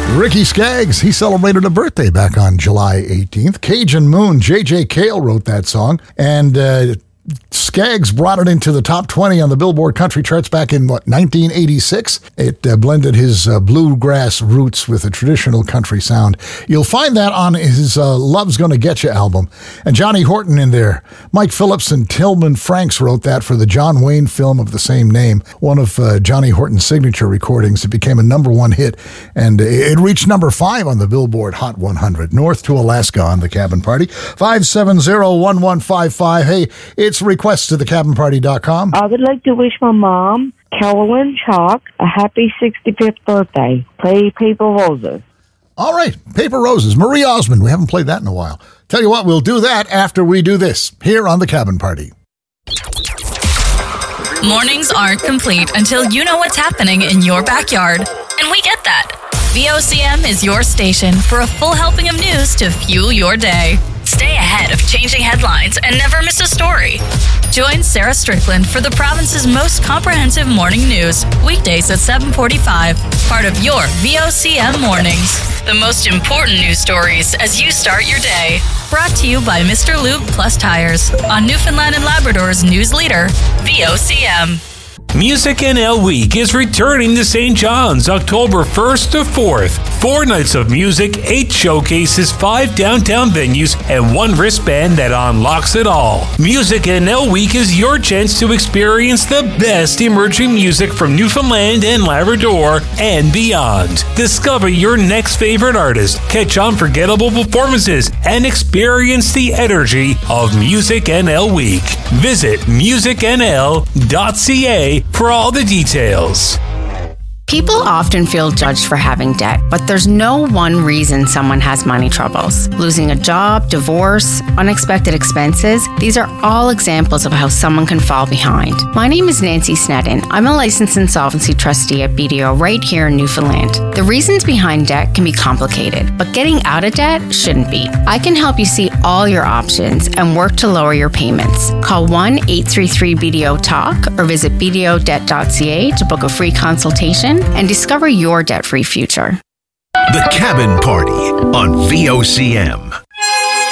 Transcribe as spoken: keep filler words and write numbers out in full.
Ricky Skaggs, he celebrated a birthday back on July eighteenth. Cajun Moon, J J Cale wrote that song, and uh, Skaggs brought it into the top twenty on the Billboard country charts back in, what, nineteen eighty-six? It uh, blended his uh, bluegrass roots with a traditional country sound. You'll find that on his uh, Love's Gonna Get You album. And Johnny Horton in there. Mike Phillips and Tillman Franks wrote that for the John Wayne film of the same name, one of uh, Johnny Horton's signature recordings. It became a number one hit, and it reached number five on the Billboard Hot one hundred. North to Alaska on The Cabin Party. five seven zero, one one five five. Hey, it's requests to the cabin party dot com. I would like to wish my mom, Carolyn Chalk, a happy sixty-fifth birthday. Play Paper Roses. All right, Paper Roses. Marie Osmond. We haven't played that in a while. Tell you what, we'll do that after we do this here on The Cabin Party. Mornings aren't complete until you know what's happening in your backyard. And we get that. V O C M is your station for a full helping of news to fuel your day. Stay ahead of changing headlines and never miss a story. Join Sarah Strickland for the province's most comprehensive morning news, weekdays at seven forty-five, part of your V O C M Mornings. The most important news stories as you start your day. Brought to you by Mister Lube Plus Tires on Newfoundland and Labrador's news leader, V O C M. Music N L Week is returning to Saint John's October first to fourth. Four nights of music, eight showcases, five downtown venues, and one wristband that unlocks it all. Music N L Week is your chance to experience the best emerging music from Newfoundland and Labrador and beyond. Discover your next favorite artist, catch unforgettable performances, and experience the energy of Music N L Week. Visit music n l dot c a for all the details. People often feel judged for having debt, but there's no one reason someone has money troubles. Losing a job, divorce, unexpected expenses, these are all examples of how someone can fall behind. My name is Nancy Snedden. I'm a licensed insolvency trustee at B D O right here in Newfoundland. The reasons behind debt can be complicated, but getting out of debt shouldn't be. I can help you see all your options and work to lower your payments. Call one eight three three B D O talk or visit b d o debt dot c a to book a free consultation and discover your debt-free future. The Cabin Party on V O C M.